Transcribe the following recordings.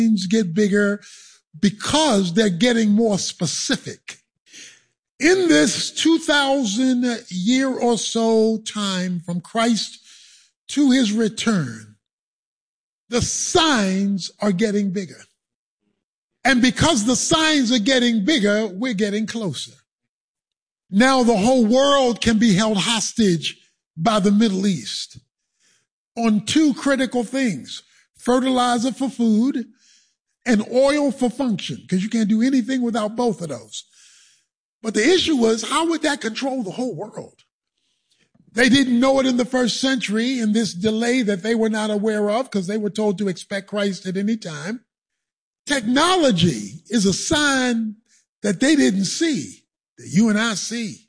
get bigger because they're getting more specific. In this 2,000 year or so time from Christ to his return, the signs are getting bigger. And because the signs are getting bigger, we're getting closer. Now the whole world can be held hostage by the Middle East on two critical things: fertilizer for food and oil for function, because you can't do anything without both of those. But the issue was, how would that control the whole world? They didn't know it in the first century, in this delay that they were not aware of because they were told to expect Christ at any time. Technology is a sign that they didn't see, that you and I see.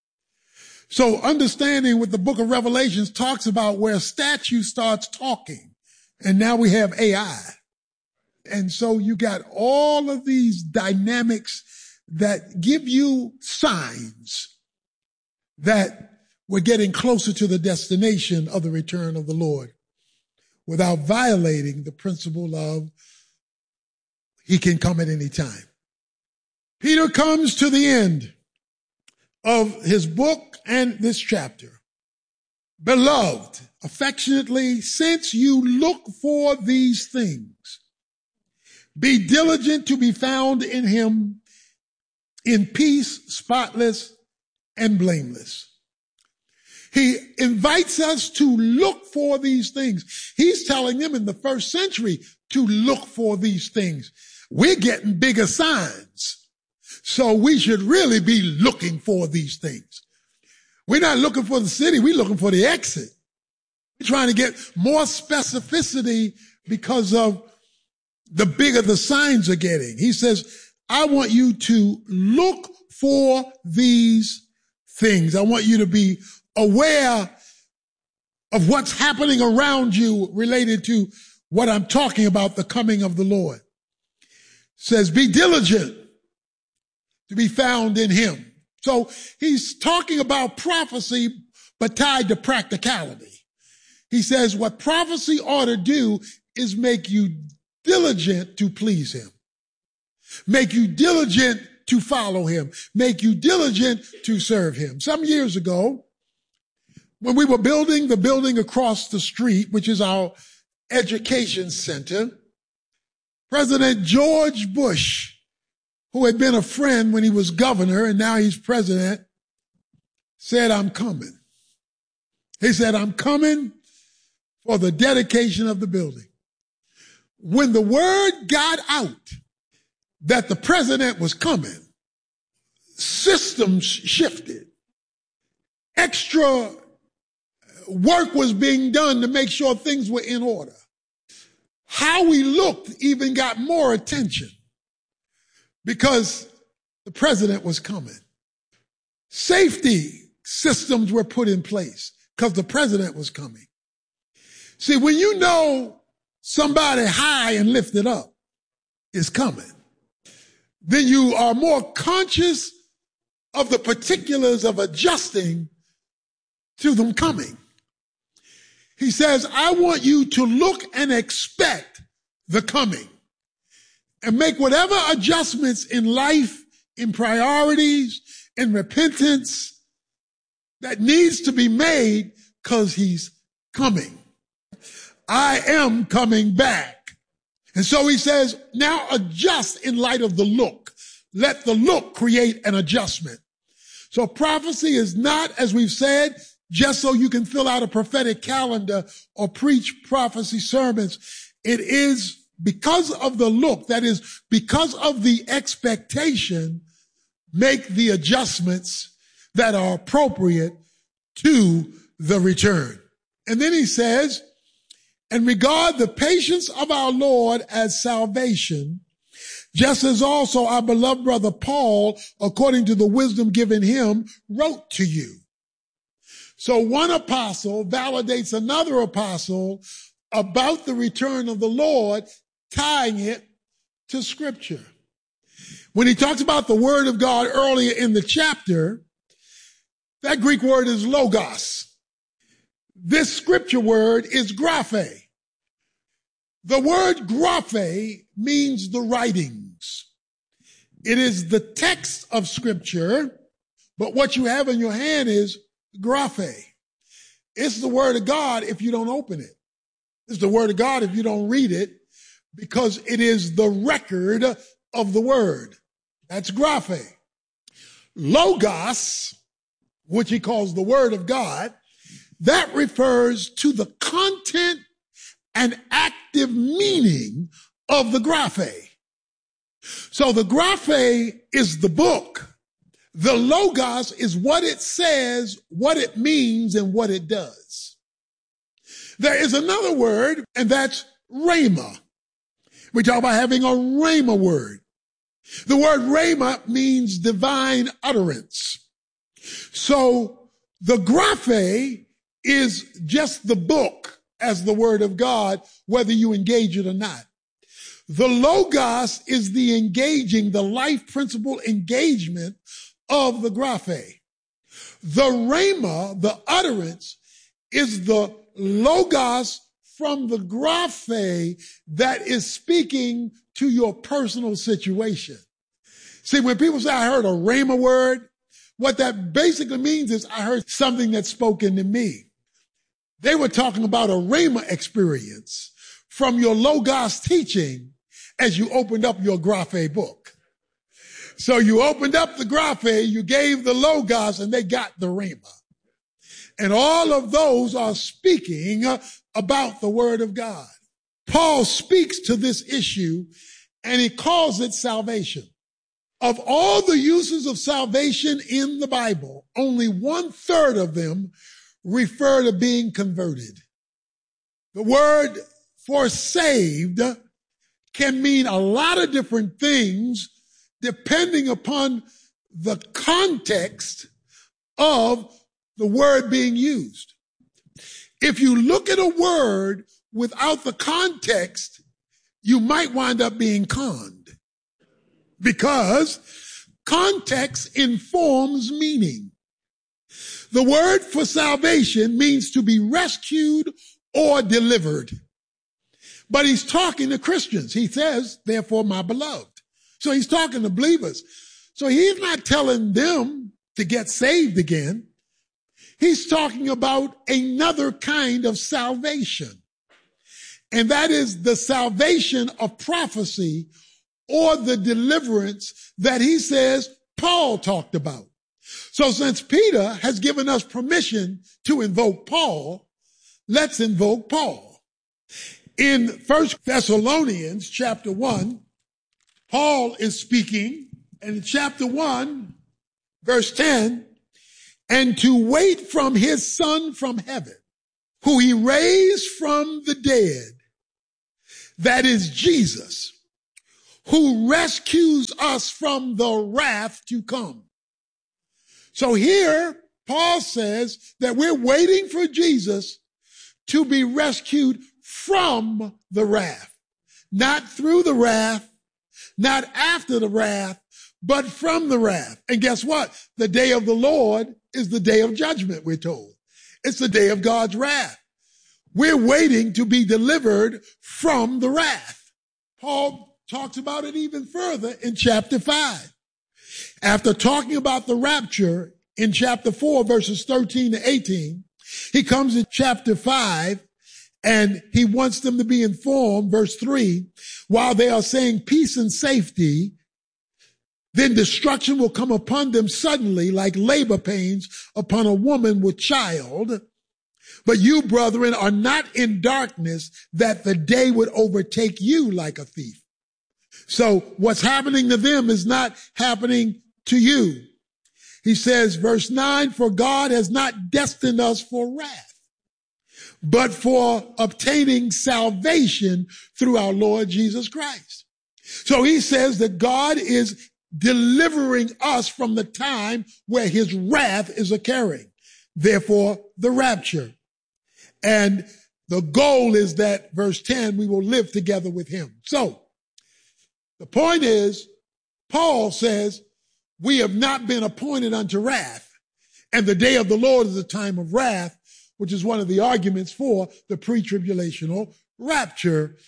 So understanding what the book of Revelations talks about, where a statue starts talking, and now we have AI. And so you got all of these dynamics that give you signs that we're getting closer to the destination of the return of the Lord without violating the principle of he can come at any time. Peter comes to the end of his book and this chapter. Beloved, affectionately, since you look for these things, be diligent to be found in him in peace, spotless and blameless. He invites us to look for these things. He's telling them in the first century to look for these things. We're getting bigger signs, so we should really be looking for these things. We're not looking for the city, we're looking for the exit. We're trying to get more specificity because of the bigger the signs are getting. He says, I want you to look for these things. I want you to be aware of what's happening around you related to what I'm talking about, the coming of the Lord. It says, be diligent to be found in him. So he's talking about prophecy, but tied to practicality. He says what prophecy ought to do is make you diligent to please him. Make you diligent to follow him. Make you diligent to serve him. Some years ago, when we were building the building across the street, which is our education center, President George Bush, who had been a friend when he was governor and now he's president, said, I'm coming. He said, I'm coming for the dedication of the building. When the word got out that the president was coming, systems shifted. Extra work was being done to make sure things were in order. How we looked even got more attention because the president was coming. Safety systems were put in place because the president was coming. See, when you know somebody high and lifted up is coming, then you are more conscious of the particulars of adjusting to them coming. He says, I want you to look and expect the coming and make whatever adjustments in life, in priorities, in repentance that needs to be made because he's coming. I am coming back. And so he says, now adjust in light of the look. Let the look create an adjustment. So prophecy is not, as we've said, just so you can fill out a prophetic calendar or preach prophecy sermons. It is because of the look, that is, because of the expectation, make the adjustments that are appropriate to the return. And then he says, and regard the patience of our Lord as salvation, just as also our beloved brother Paul, according to the wisdom given him, wrote to you. So one apostle validates another apostle about the return of the Lord, tying it to Scripture. When he talks about the word of God earlier in the chapter, that Greek word is logos. This scripture word is graphe. The word graphe means the writings. It is the text of Scripture, but what you have in your hand is graphe. It's the Word of God if you don't open it. It's the Word of God if you don't read it, because it is the record of the Word. That's graphe. Logos, which he calls the Word of God, that refers to the content and active meaning of the graphe. So the graphe is the book. The logos is what it says, what it means, and what it does. There is another word, and that's rhema. We talk about having a rhema word. The word rhema means divine utterance. So the graphe is just the book as the word of God, whether you engage it or not. The logos is the engaging, the life principle engagement of the graphe. The rhema, the utterance, is the logos from the graphe that is speaking to your personal situation. See, when people say, I heard a rhema word, what that basically means is I heard something that's spoken to me. They were talking about a rhema experience from your logos teaching as you opened up your graphe book. So you opened up the graphe, you gave the logos, and they got the rhema. And all of those are speaking about the word of God. Paul speaks to this issue, and he calls it salvation. Of all the uses of salvation in the Bible, only 1/3 of them refer to being converted. The word for saved can mean a lot of different things depending upon the context of the word being used. If you look at a word without the context, you might wind up being conned, because context informs meaning. The word for salvation means to be rescued or delivered. But he's talking to Christians. He says, therefore, my beloved. So he's talking to believers. So he's not telling them to get saved again. He's talking about another kind of salvation. And that is the salvation of prophecy, or the deliverance that he says Paul talked about. So since Peter has given us permission to invoke Paul, let's invoke Paul. In 1 Thessalonians chapter 1, Paul is speaking, and in chapter 1, verse 10, and to wait from his Son from heaven, who he raised from the dead, that is Jesus, who rescues us from the wrath to come. So here, Paul says that we're waiting for Jesus to be rescued from the wrath. Not through the wrath, not after the wrath, but from the wrath. And guess what? The day of the Lord is the day of judgment, we're told. It's the day of God's wrath. We're waiting to be delivered from the wrath. Paul talks about it even further in chapter 5. After talking about the rapture in chapter 4, verses 13 to 18, he comes in chapter 5 and he wants them to be informed, verse 3, while they are saying peace and safety, then destruction will come upon them suddenly like labor pains upon a woman with child. But you, brethren, are not in darkness, that the day would overtake you like a thief. So what's happening to them is not happening to you. He says, verse 9, for God has not destined us for wrath, but for obtaining salvation through our Lord Jesus Christ. So he says that God is delivering us from the time where his wrath is occurring. Therefore, the rapture. And the goal is that, verse 10, we will live together with him. So the point is, Paul says, we have not been appointed unto wrath, and the day of the Lord is a time of wrath, which is one of the arguments for the pre-tribulational rapture.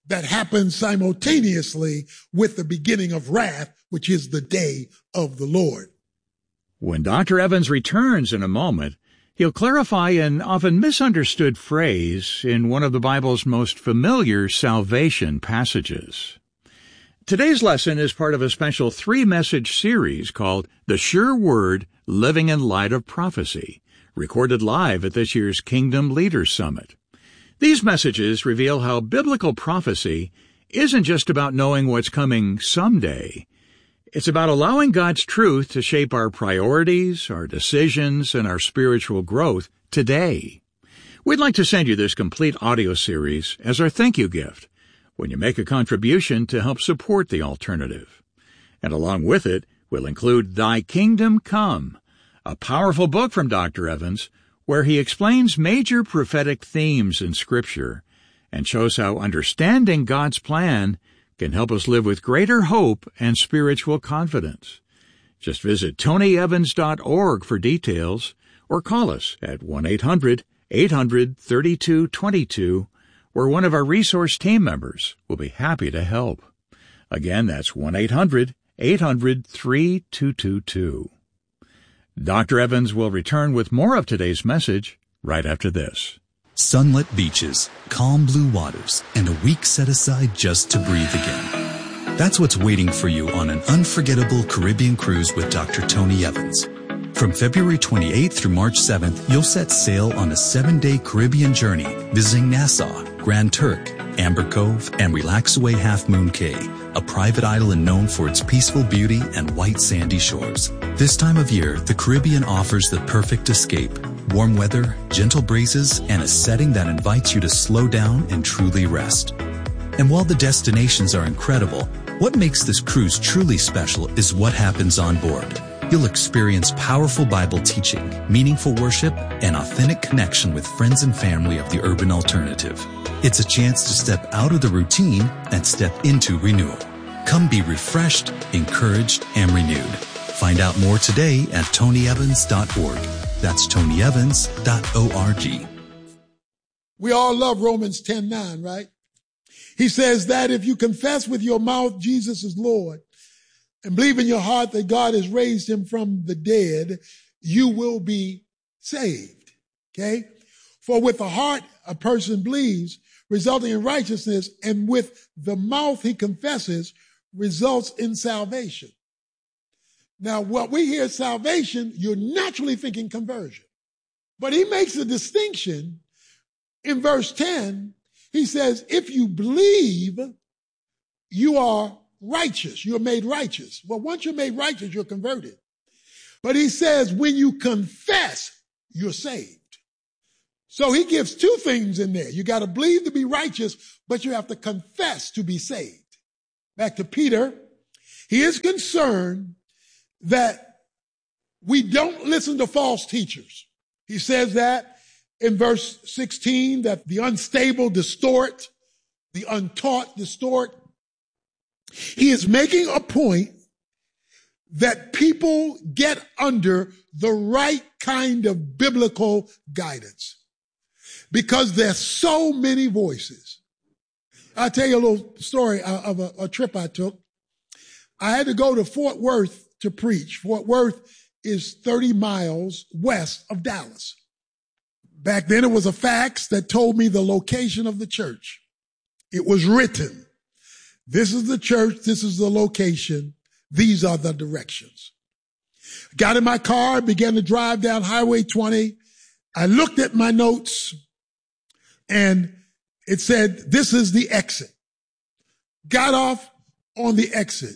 that happens simultaneously with the beginning of wrath, which is the day of the Lord. When Dr. Evans returns in a moment, he'll clarify an often misunderstood phrase in one of the Bible's most familiar salvation passages. Today's lesson is part of a special 3-message series called The Sure Word, Living in Light of Prophecy, recorded live at this year's Kingdom Leaders Summit. These messages reveal how biblical prophecy isn't just about knowing what's coming someday. It's about allowing God's truth to shape our priorities, our decisions, and our spiritual growth today. We'd like to send you this complete audio series as our thank you gift when you make a contribution to help support the alternative. And along with it, we'll include Thy Kingdom Come, a powerful book from Dr. Evans, where he explains major prophetic themes in Scripture and shows how understanding God's plan can help us live with greater hope and spiritual confidence. Just visit tonyevans.org for details or call us at 1-800-800-3222, where one of our resource team members will be happy to help. Again, that's 1-800-800-3222. Dr. Evans will return with more of today's message right after this. Sunlit beaches, calm blue waters, and a week set aside just to breathe again. That's what's waiting for you on an unforgettable Caribbean cruise with Dr. Tony Evans. From February 28th through March 7th, you'll set sail on a 7-day Caribbean journey, visiting Nassau, Grand Turk, Amber Cove, and Relaxaway Half Moon Cay, a private island known for its peaceful beauty and white sandy shores. This time of year, the Caribbean offers the perfect escape. Warm weather, gentle breezes, and a setting that invites you to slow down and truly rest. And while the destinations are incredible, what makes this cruise truly special is what happens on board. You'll experience powerful Bible teaching, meaningful worship, and authentic connection with friends and family of the urban alternative. It's a chance to step out of the routine and step into renewal. Come be refreshed, encouraged, and renewed. Find out more today at tonyevans.org. That's tonyevans.org. We all love Romans 10:9, right? He says that if you confess with your mouth Jesus is Lord and believe in your heart that God has raised him from the dead, you will be saved. Okay? For with the heart a person believes, resulting in righteousness, and with the mouth he confesses, results in salvation. Now, what we hear salvation, you're naturally thinking conversion. But he makes a distinction in verse 10. He says, if you believe, you are righteous. You're made righteous. Well, once you're made righteous, you're converted. But he says, when you confess, you're saved. So he gives two things in there. You got to believe to be righteous, but you have to confess to be saved. Back to Peter. He is concerned that we don't listen to false teachers. He says that in verse 16, that the unstable distort, the untaught distort. He is making a point that people get under the right kind of biblical guidance because there's so many voices. I'll tell you a little story of a trip I took. I had to go to Fort Worth to preach. Fort Worth is 30 miles west of Dallas. Back then it was a fax that told me the location of the church. It was written. This is the church. This is the location. These are the directions. Got in my car, began to drive down Highway 20. I looked at my notes and it said, this is the exit. Got off on the exit,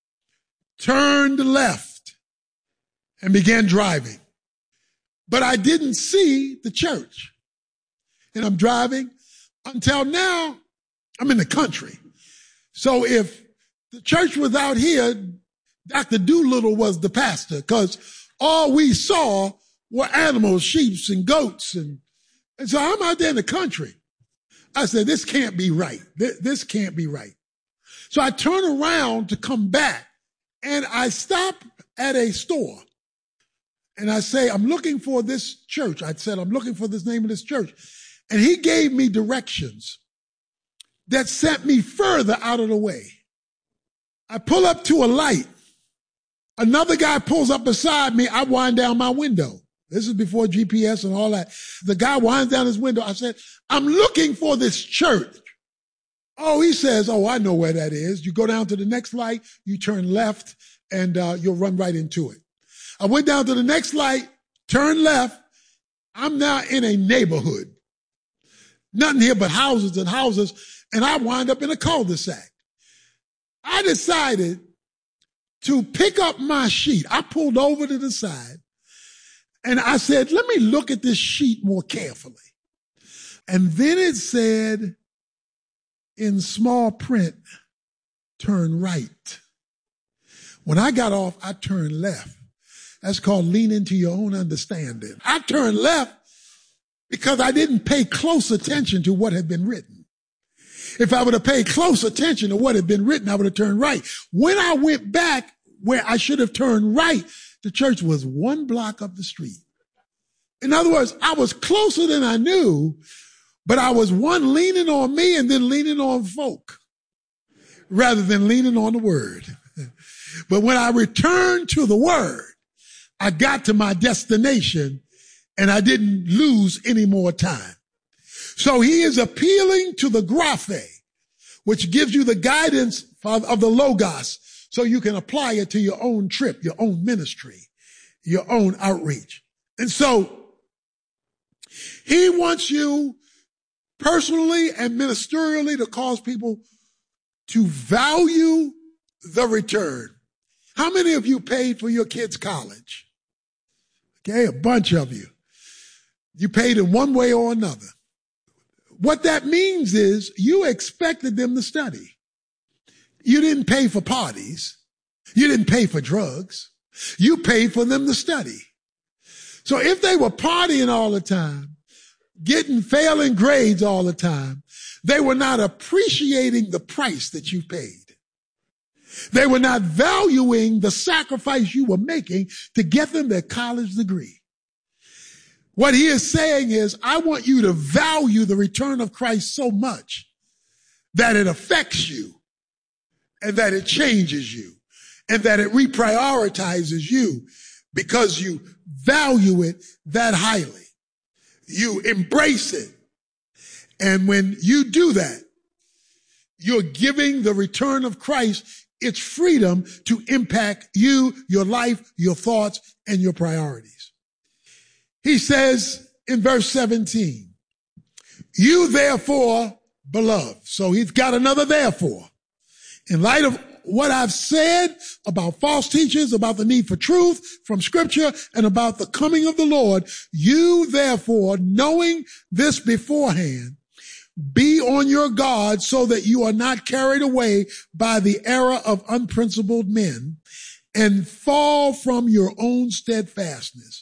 turned left and began driving. But I didn't see the church. And I'm driving until now I'm in the country. So if the church was out here, Dr. Doolittle was the pastor because all we saw were animals, sheep and goats. And so I'm out there in the country. I said, this can't be right. This can't be right. So I turn around to come back and I stop at a store and I say, I'm looking for this church. I said, I'm looking for this name of this church. And he gave me directions that sent me further out of the way. I pull up to a light. Another guy pulls up beside me. I wind down my window. This is before GPS and all that. The guy winds down his window. I said, I'm looking for this church. Oh, he says, oh, I know where that is. You go down to the next light, you turn left, and you'll run right into it. I went down to the next light, turned left. I'm now in a neighborhood. Nothing here but houses and houses, and I wind up in a cul-de-sac. I decided to pick up my sheet. I pulled over to the side, and I said, let me look at this sheet more carefully. And then it said in small print, turn right. When I got off, I turned left. That's called lean into your own understanding. I turned left because I didn't pay close attention to what had been written. If I would have paid close attention to what had been written, I would have turned right. When I went back where I should have turned right, the church was 1 block up the street. In other words, I was closer than I knew, but I was one leaning on me and then leaning on folk rather than leaning on the word. But when I returned to the word, I got to my destination and I didn't lose any more time. So he is appealing to the graphe, which gives you the guidance of the Logos so you can apply it to your own trip, your own ministry, your own outreach. And so he wants you personally and ministerially to cause people to value the return. How many of you paid for your kids' college? Okay, a bunch of you. You paid in one way or another. What that means is you expected them to study. You didn't pay for parties. You didn't pay for drugs. You paid for them to study. So if they were partying all the time, getting failing grades all the time, they were not appreciating the price that you paid. They were not valuing the sacrifice you were making to get them their college degree. What he is saying is, I want you to value the return of Christ so much that it affects you and that it changes you and that it reprioritizes you because you value it that highly. You embrace it. And when you do that, you're giving the return of Christ its freedom to impact you, your life, your thoughts, and your priorities. He says in verse 17, you therefore, beloved. So he's got another therefore. In light of what I've said about false teachers, about the need for truth from scripture, and about the coming of the Lord, you therefore, knowing this beforehand, be on your guard so that you are not carried away by the error of unprincipled men and fall from your own steadfastness.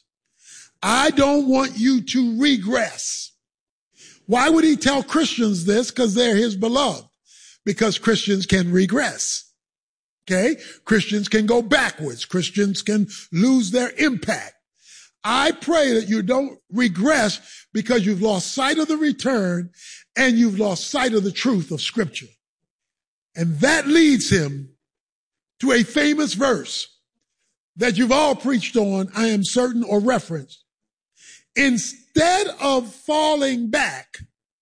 I don't want you to regress. Why would he tell Christians this? Because they're his beloved. Because Christians can regress. Okay? Christians can go backwards. Christians can lose their impact. I pray that you don't regress because you've lost sight of the return and you've lost sight of the truth of Scripture. And that leads him to a famous verse that you've all preached on, I am certain, or referenced. Instead of falling back,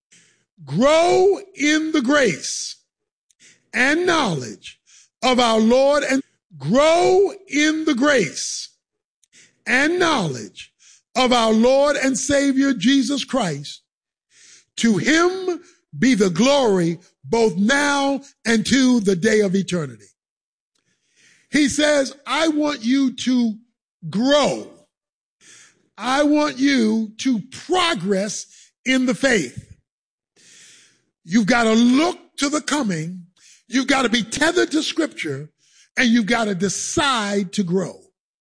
grow in the grace and knowledge of our Lord and grow in the grace and knowledge of our Lord and Savior Jesus Christ. To him be the glory both now and to the day of eternity. He says, I want you to grow. I want you to progress in the faith. You've got to look to the coming. You've got to be tethered to Scripture, and you've got to decide to grow.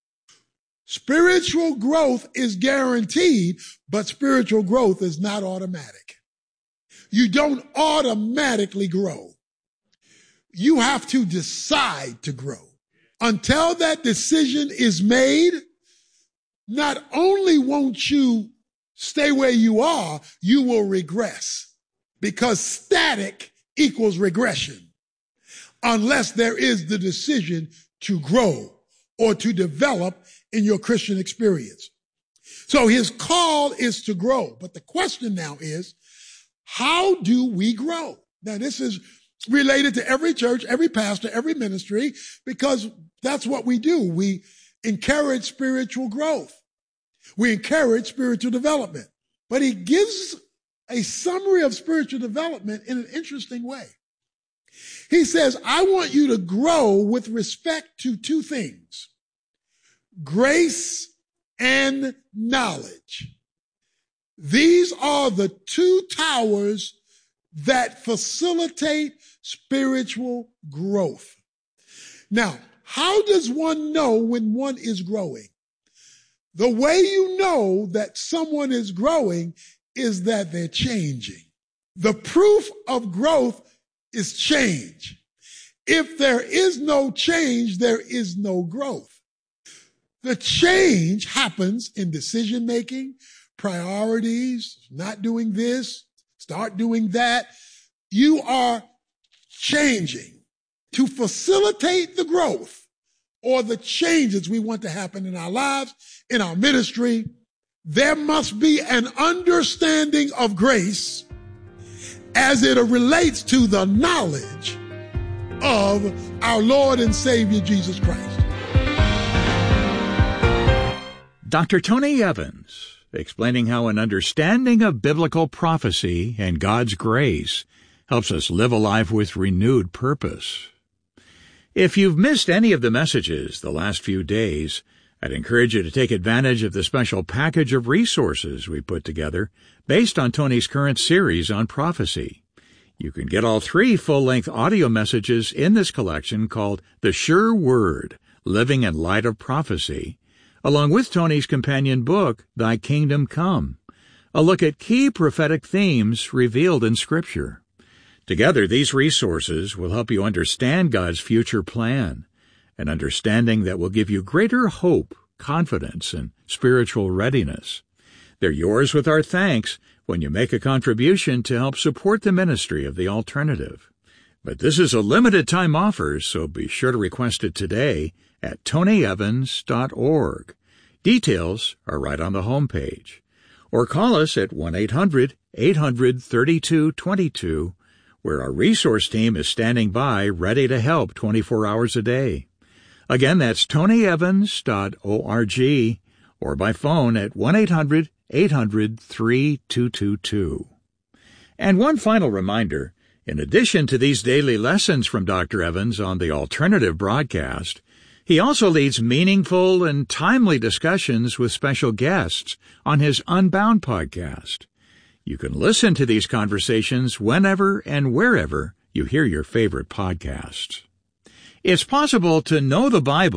Spiritual growth is guaranteed, but spiritual growth is not automatic. You don't automatically grow. You have to decide to grow. Until that decision is made, not only won't you stay where you are, you will regress because static equals regression unless there is the decision to grow or to develop in your Christian experience. So his call is to grow. But the question now is, how do we grow? Now, this is related to every church, every pastor, every ministry, because that's what we do. We encourage spiritual growth. We encourage spiritual development. But he gives a summary of spiritual development in an interesting way. He says, I want you to grow with respect to two things: grace and knowledge. These are the two towers that facilitate spiritual growth. Now, how does one know when one is growing? The way you know that someone is growing is that they're changing. The proof of growth is change. If there is no change, there is no growth. The change happens in decision making, priorities, not doing this, start doing that. You are changing. To facilitate the growth or the changes we want to happen in our lives, in our ministry, there must be an understanding of grace as it relates to the knowledge of our Lord and Savior Jesus Christ. Dr. Tony Evans, explaining how an understanding of biblical prophecy and God's grace helps us live a life with renewed purpose. If you've missed any of the messages the last few days, I'd encourage you to take advantage of the special package of resources we put together based on Tony's current series on prophecy. You can get all 3 full-length audio messages in this collection called The Sure Word, Living in Light of Prophecy, along with Tony's companion book, Thy Kingdom Come, a look at key prophetic themes revealed in Scripture. Together, these resources will help you understand God's future plan, an understanding that will give you greater hope, confidence, and spiritual readiness. They're yours with our thanks when you make a contribution to help support the ministry of The Alternative. But this is a limited-time offer, so be sure to request it today at tonyevans.org. Details are right on the homepage. Or call us at 1-800-800-3222, where our resource team is standing by ready to help 24 hours a day. Again, that's tonyevans.org, or by phone at 1-800-800-3222. And one final reminder, in addition to these daily lessons from Dr. Evans on the Alternative broadcast, he also leads meaningful and timely discussions with special guests on his Unbound podcast. You can listen to these conversations whenever and wherever you hear your favorite podcasts. It's possible to know the Bible